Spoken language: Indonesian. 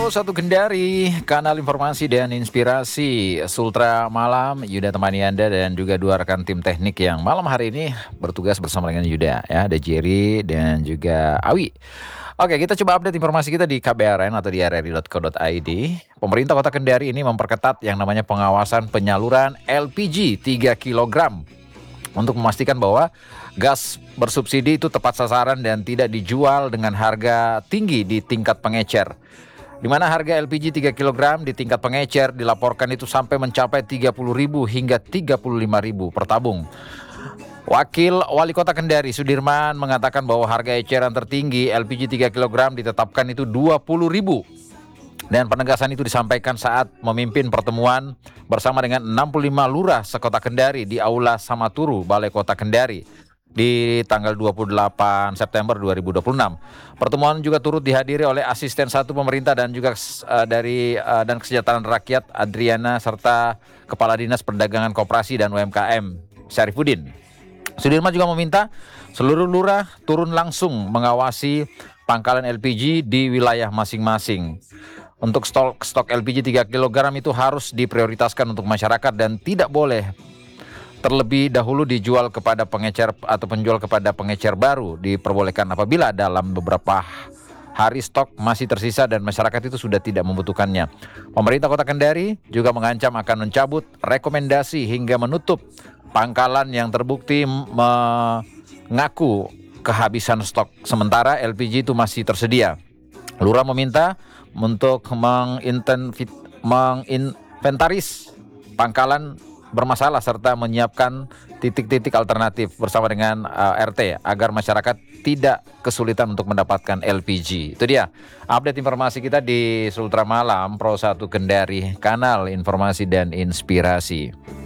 Satu Kendari, kanal informasi dan inspirasi Sultra Malam. Yuda temani Anda dan juga dua rekan tim teknik yang malam hari ini bertugas bersama dengan Yuda ya. Ada Jerry dan juga Awi. Oke, kita coba update informasi kita di KBRN atau di rri.co.id. Pemerintah Kota Kendari ini memperketat yang namanya pengawasan penyaluran LPG 3 kg untuk memastikan bahwa gas bersubsidi itu tepat sasaran dan tidak dijual dengan harga tinggi di tingkat pengecer. Di mana harga LPG 3 kg di tingkat pengecer dilaporkan itu sampai mencapai 30.000 hingga 35.000 per tabung. Wakil Wali Kota Kendari Sudirman mengatakan bahwa harga eceran tertinggi LPG 3 kg ditetapkan itu 20.000. Dan penegasan itu disampaikan saat memimpin pertemuan bersama dengan 65 lurah sekota Kendari di Aula Samaturu, Balai Kota Kendari di tanggal 28 September 2026. Pertemuan juga turut dihadiri oleh Asisten 1 Pemerintah dan juga dari dan Kesejahteraan Rakyat Adriana serta Kepala Dinas Perdagangan Koperasi dan UMKM Syarifuddin. Sudirman juga meminta seluruh lurah turun langsung mengawasi pangkalan LPG di wilayah masing-masing. Untuk stok LPG 3 kg itu harus diprioritaskan untuk masyarakat dan tidak boleh terlebih dahulu dijual kepada pengecer atau penjual kepada pengecer baru. Diperbolehkan apabila dalam beberapa hari stok masih tersisa dan masyarakat itu sudah tidak membutuhkannya. Pemerintah Kota Kendari juga mengancam akan mencabut rekomendasi hingga menutup pangkalan yang terbukti mengaku kehabisan stok sementara LPG itu masih tersedia. Lurah meminta untuk menginventaris pangkalan bermasalah serta menyiapkan titik-titik alternatif bersama dengan RT agar masyarakat tidak kesulitan untuk mendapatkan LPG. Itu dia update informasi kita di Sultra Malam Pro 1 Kendari, kanal informasi dan inspirasi.